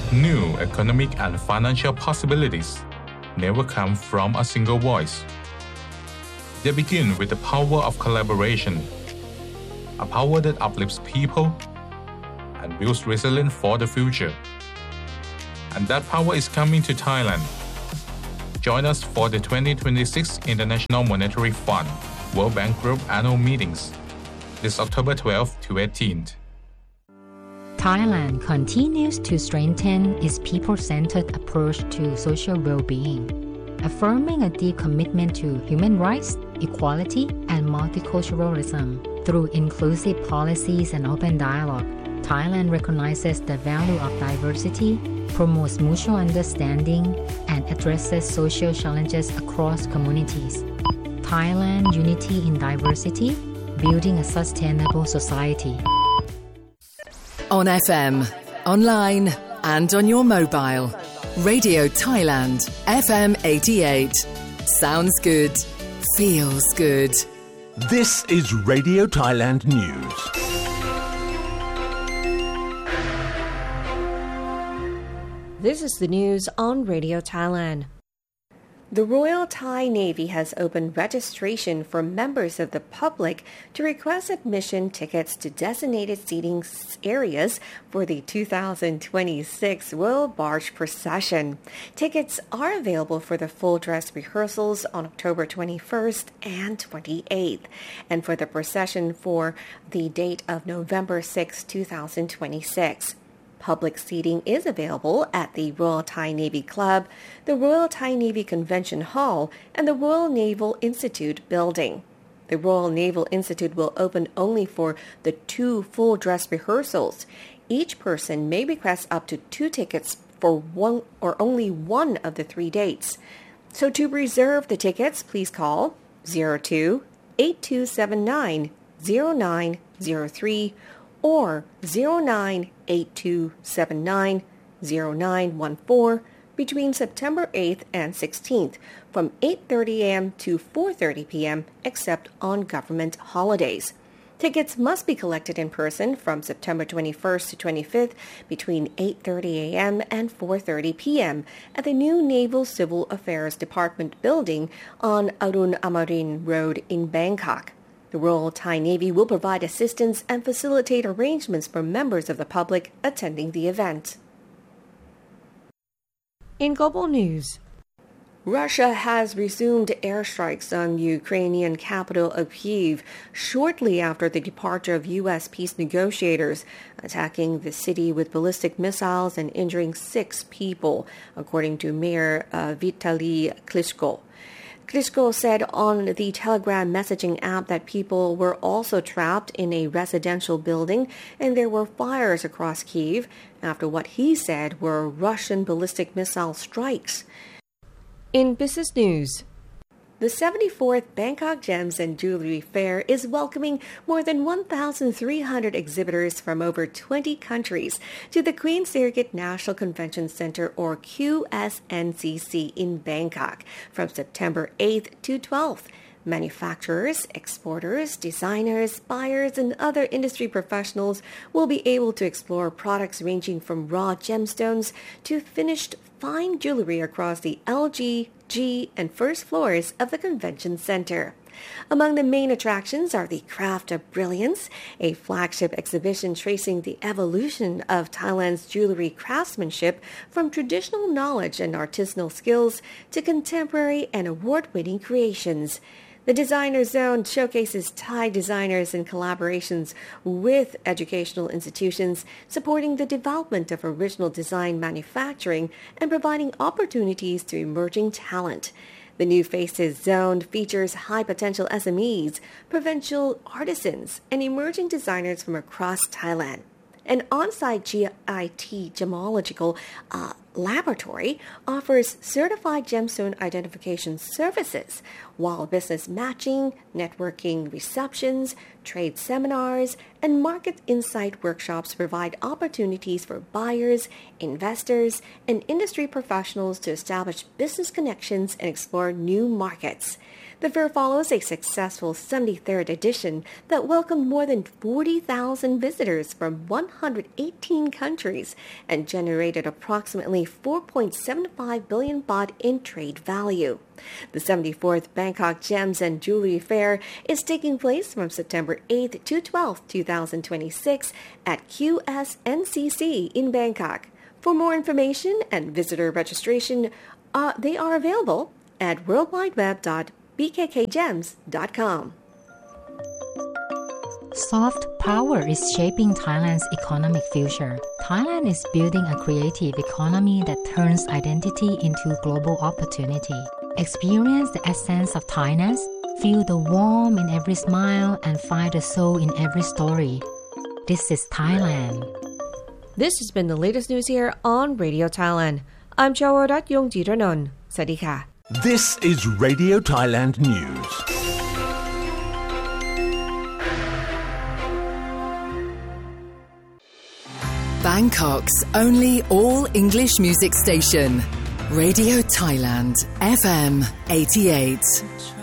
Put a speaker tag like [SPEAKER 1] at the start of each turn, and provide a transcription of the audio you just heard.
[SPEAKER 1] New economic and financial possibilities never come from a single voice. They begin with the power of collaboration, a power that uplifts people and builds resilience for the future. And that power is coming to Thailand. Join us for the 2026 International Monetary Fund World Bank Group Annual Meetings this October 12th to 18th.
[SPEAKER 2] Thailand continues to strengthen its people-centered approach to social well-being, affirming a deep commitment to human rights, equality, and multiculturalism. Through inclusive policies and open dialogue, Thailand recognizes the value of diversity, promotes mutual understanding, and addresses social challenges across communities. Thailand Unity in Diversity, building a sustainable society.
[SPEAKER 3] On FM, online, and on your mobile. Radio Thailand, FM 88. Sounds good. Feels good.
[SPEAKER 4] This is Radio Thailand News.
[SPEAKER 5] This is the news on Radio Thailand. The Royal Thai Navy has opened registration for members of the public to request admission tickets to designated seating areas for the 2026 Royal Barge Procession. Tickets are available for the full dress rehearsals on October 21st and 28th, and for the procession for the date of November 6, 2026. Public seating is available at the Royal Thai Navy Club, the Royal Thai Navy Convention Hall, and the Royal Naval Institute building. The Royal Naval Institute will open only for the 2 full dress rehearsals. Each person may request up to 2 tickets for one or only one of the 3 dates. So to reserve the tickets, please call 02-8279-0903 or 0982790914 between September 8th and 16th from 8:30 a.m. to 4:30 p.m. except on government holidays. Tickets must be collected in person from September 21st to 25th between 8:30 a.m. and 4:30 p.m. at the new Naval Civil Affairs Department building on Arun Amarin Road in Bangkok. The Royal Thai Navy will provide assistance and facilitate arrangements for members of the public attending the event. In global news, Russia has resumed airstrikes on Ukrainian capital of Kyiv shortly after the departure of U.S. peace negotiators, attacking the city with ballistic missiles and injuring 6 people, according to Mayor Vitaly Klitschko. Klitschko said on the Telegram messaging app that people were also trapped in a residential building and there were fires across Kyiv after what he said were Russian ballistic missile strikes. In business news, the 74th Bangkok Gems and Jewelry Fair is welcoming more than 1,300 exhibitors from over 20 countries to the Queen Sirikit National Convention Center, or QSNCC, in Bangkok from September 8th to 12th. Manufacturers, exporters, designers, buyers, and other industry professionals will be able to explore products ranging from raw gemstones to finished fine jewelry across the LG, G, and first floors of the convention center. Among the main attractions are the Craft of Brilliance, a flagship exhibition tracing the evolution of Thailand's jewelry craftsmanship from traditional knowledge and artisanal skills to contemporary and award-winning creations. The Designer Zone showcases Thai designers in collaborations with educational institutions, supporting the development of original design manufacturing and providing opportunities to emerging talent. The New Faces Zone features high-potential SMEs, provincial artisans, and emerging designers from across Thailand. An on-site GIT gemological laboratory offers certified gemstone identification services, while business matching, networking receptions, trade seminars, and market insight workshops provide opportunities for buyers, investors, and industry professionals to establish business connections and explore new markets. The fair follows a successful 73rd edition that welcomed more than 40,000 visitors from 118 countries and generated approximately 4.75 billion baht in trade value. The 74th Bangkok Gems and Jewelry Fair is taking place from September 8th to 12th, 2026 at QSNCC in Bangkok. For more information and visitor registration, they are available at worldwideweb.bkkgems.com.
[SPEAKER 2] Soft power is shaping Thailand's economic future. Thailand is building a creative economy that turns identity into global opportunity. Experience the essence of Thainess, feel the warmth in every smile, and find the soul in every story. This is Thailand.
[SPEAKER 5] This has been the latest news here on Radio Thailand. I'm Chawarat Yongjitranon. Sadika.
[SPEAKER 4] This is Radio Thailand News.
[SPEAKER 3] Bangkok's only all-English music station. Radio Thailand, FM 88.